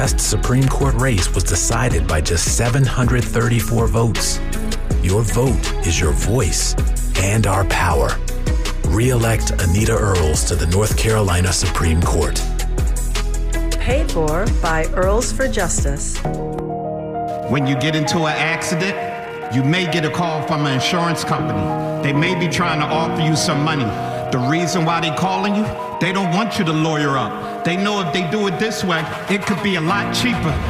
last Supreme Court race was decided by just 734 votes. Your vote is your voice and our power. Re-elect Anita Earls to the North Carolina Supreme Court. Paid for by Earls for Justice. When you get into an accident, you may get a call from an insurance company. They may be trying to offer you some money. The reason why they're calling you, they don't want you to lawyer up. They know if they do it this way, it could be a lot cheaper.